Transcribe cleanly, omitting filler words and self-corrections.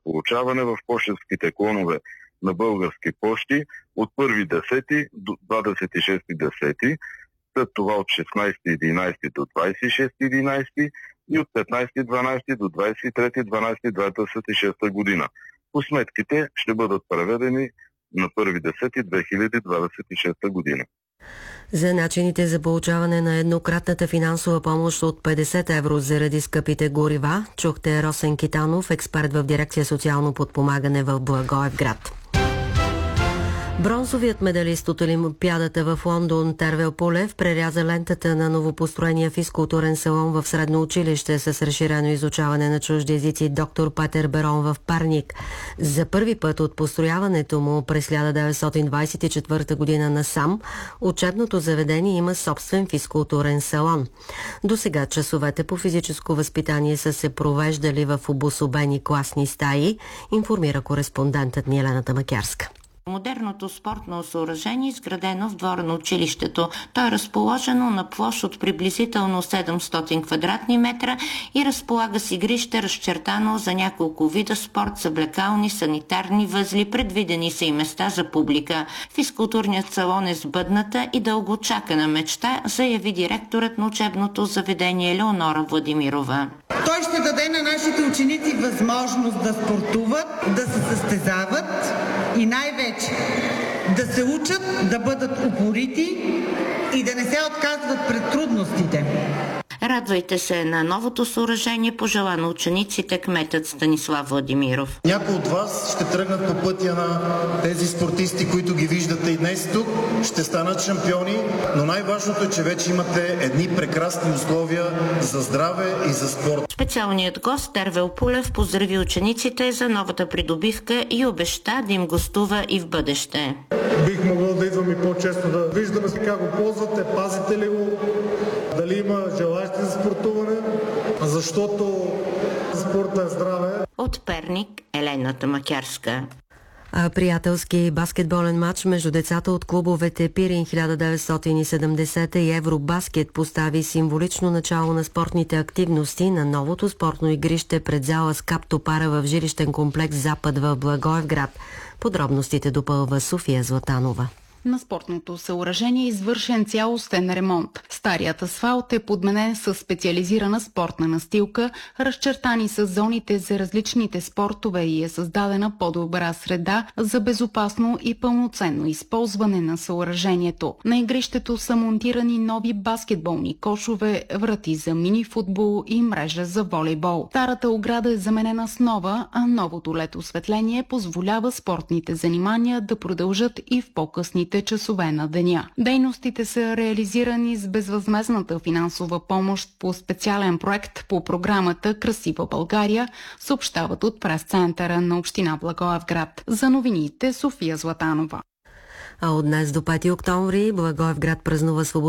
получаване в пощенските клонове на Български пощи от 1.10. до 26.10., след това от 16.11. до 26.11. и от 15.12. до 23.12.2026 година. По сметките ще бъдат преведени на 1.10.2026 година. За начините за получаване на еднократната финансова помощ от 50 евро заради скъпите горива чухте Росен Китанов, експерт в дирекция социално подпомагане в Благоевград. Бронзовият медалист от Олимпиадата в Лондон Тервел Полев преряза лентата на новопостроения физкултурен салон в средно училище с разширено изучаване на чужди езици доктор Петър Берон в Перник. За първи път от построяването му през 1924 година насам, учебното заведение има собствен физкултурен салон. До сега часовете по физическо възпитание са се провеждали в обособени класни стаи, информира кореспондентът ни Елена Тамакярска. Модерното спортно съоръжение е изградено в двора на училището. То е разположено на площ от приблизително 700 квадратни метра и разполага с игрище, разчертано за няколко вида спорт, съблекални, санитарни възли, предвидени са и места за публика. Физкултурният салон е сбъдната и дългоочакана мечта, заяви директорът на учебното заведение Леонора Владимирова. Той ще даде на нашите ученици възможност да спортуват, да се състезават и най-вече да се учат, да бъдат упорити и да не се отказват пред трудностите. Радвайте се на новото съоръжение, пожела на учениците кметът Станислав Владимиров. Някои от вас ще тръгнат по пътя на тези спортисти, които ги виждате и днес тук, ще станат шампиони, но най-важното е, че вече имате едни прекрасни условия за здраве и за спорт. Специалният гост Тервел Полев поздрави учениците за новата придобивка и обеща да им гостува и в бъдеще. Бих могъл да идвам и по-често да виждаме как го ползвате, пазите ли го, дали има желаящи за спортуване, защото спорта е здраве. От Перник Елена Тамакярска. Приятелски баскетболен матч между децата от клубовете Пирин 1970 и Евробаскет постави символично начало на спортните активности на новото спортно игрище пред зала Скап Топара в жилищен комплекс Запад в Благоевград. Подробностите допълва София Златанова. На спортното съоръжение е извършен цялостен ремонт. Старият асфалт е подменен с специализирана спортна настилка, разчертани са зоните за различните спортове и е създадена по-добра среда за безопасно и пълноценно използване на съоръжението. На игрището са монтирани нови баскетболни кошове, врати за мини-футбол и мрежа за волейбол. Старата ограда е заменена с нова, а новото LED осветление позволява спортните занимания да продължат и в по-късните часове на деня. Дейностите са реализирани с безвъзмездната финансова помощ по специален проект по програмата Красива България, съобщават от прес-центъра на община Благоевград. За новините София Златанова. А от днес до 5 октомври Благоевград празнува свобода